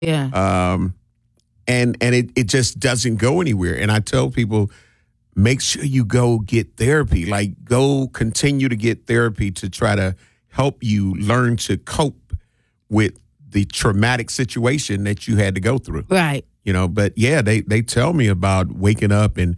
Yeah. And it just doesn't go anywhere. And I tell people, make sure you go get therapy. Like, go continue to get therapy to try to help you learn to cope with the traumatic situation that you had to go through. Right. But yeah, they tell me about waking up and,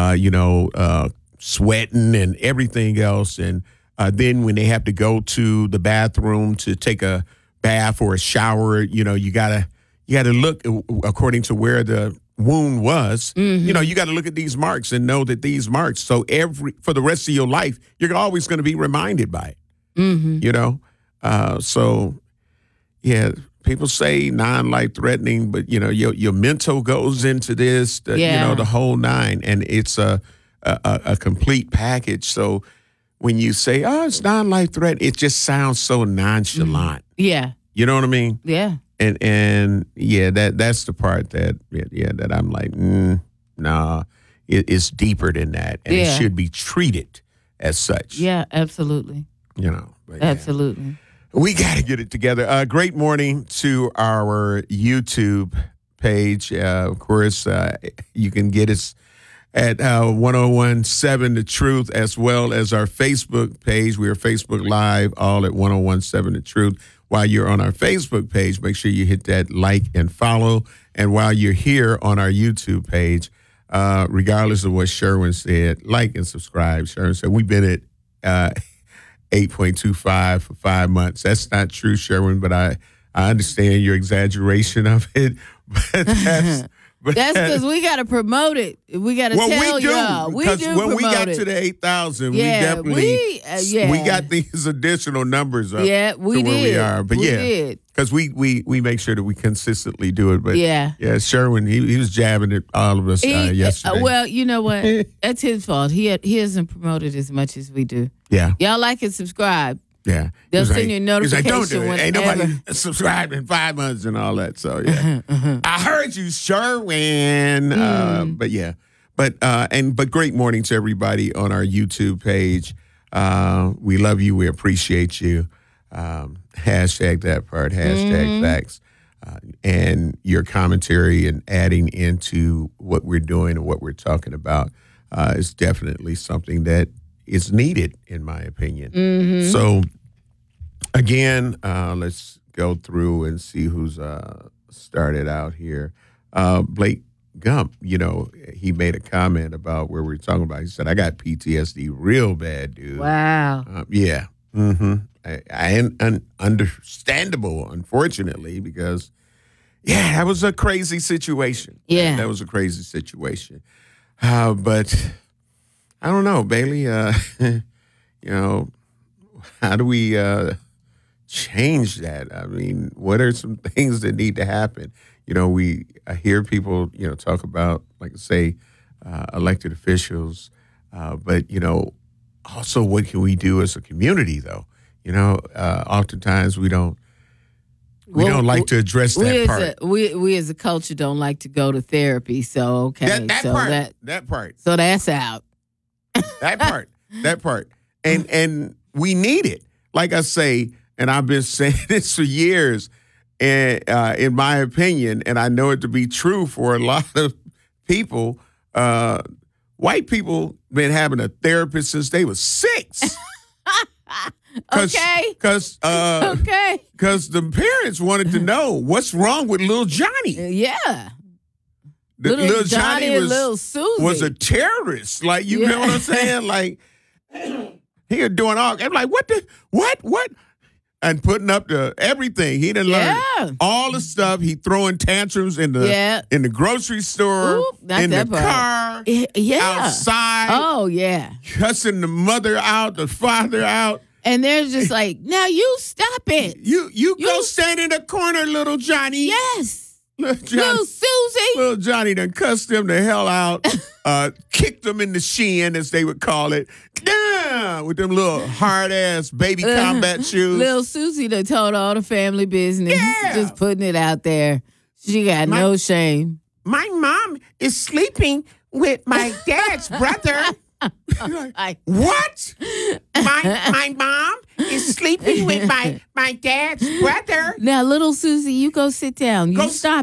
sweating and everything else. And then when they have to go to the bathroom to take a bath or a shower, you gotta look according to where the wound was. Mm-hmm. You got to look at these marks and know that these marks. So for the rest of your life, you're always going to be reminded by it. Mm-hmm. So yeah, people say non-life threatening, but your mental goes into this. The whole nine, and it's a complete package. So when you say, "Oh, it's non-life threatening," it just sounds so nonchalant. Yeah. You know what I mean? Yeah. And yeah, that's the part that that I'm like, nah, it's deeper than that, and it should be treated as such. Yeah, absolutely. But absolutely. We got to get it together. Great morning to our YouTube page. Of course, you can get us at 1017 The Truth, as well as our Facebook page. We are Facebook Live, all at 1017 The Truth. While you're on our Facebook page, make sure you hit that like and follow. And while you're here on our YouTube page, regardless of what Sherwin said, like and subscribe. Sherwin said, we've been at 8.25 for 5 months. That's not true, Sherwin, but I understand your exaggeration of it. But that's because we got to promote it. We got to tell y'all. We do when promote we got it. to the 8,000, we definitely we got these additional numbers up. Yeah, we to where did. we are. But we did. because we make sure that we consistently do it. But yeah, Sherwin, he was jabbing at all of us yesterday. Well, you know what? That's his fault. He hasn't promoted as much as we do. Yeah, y'all like and subscribe. Yeah. They'll send you a notification. Don't do it. Whenever. Ain't nobody subscribed in 5 months and all that. So, yeah. I heard you, Sherwin. But, yeah. But great morning to everybody on our YouTube page. We love you. We appreciate you. Hashtag that part. Hashtag facts. And your commentary and adding into what we're doing and what we're talking about is definitely something that is needed, in my opinion. Mm-hmm. So, again, let's go through and see who's started out here. Blake Gump, he made a comment about where we were talking about. He said, I got PTSD real bad, dude. Wow. Yeah. Mm-hmm. And understandable, unfortunately, because, that was a crazy situation. Yeah. That was a crazy situation. But I don't know, Bailey. How do we change that? I mean, what are some things that need to happen? I hear people, talk about, like, say, elected officials, but also what can we do as a community, though? Oftentimes we don't like to address that part. We as a culture don't like to go to therapy. So that part. So that's out. That part. And we need it. Like I say, and I've been saying this for years, and in my opinion, and I know it to be true for a lot of people, white people been having a therapist since they were 6. Okay. Because the parents wanted to know what's wrong with little Johnny. Yeah. Little Johnny and little Susie was a terrorist. Like, you know what I'm saying? Like, he was doing all. I'm like, what? And putting up the everything. He done learned all the stuff. He throwing tantrums in the grocery store, in the car, outside. Oh, yeah. Cussing the mother out, the father out. And they're just like, now you stop it. You go stand in the corner, little Johnny. Yes. Little Susie. Little Johnny done cussed them the hell out, kicked them in the shin, as they would call it, with them little hard-ass baby combat shoes. Little Susie done told all the family business, just putting it out there. She got no shame. My mom is sleeping with my dad's brother. What? My mom is sleeping with my dad's brother. Now, little Susie, you go sit down. You Go stop